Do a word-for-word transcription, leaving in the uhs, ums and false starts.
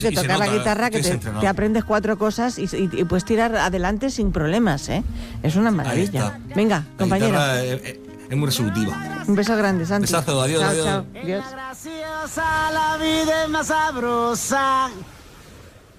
que Y se tocar la nota guitarra, que que es te, entrenado. te aprendes cuatro cosas y, y, y puedes tirar adelante sin problemas, ¿eh? Es una maravilla. está. Venga, La compañero. guitarra es, es- es muy resolutiva. Un beso grande, Santi. Besazo, adiós, Chao, adiós. chao. Adiós. Graciosa, la vida es más sabrosa.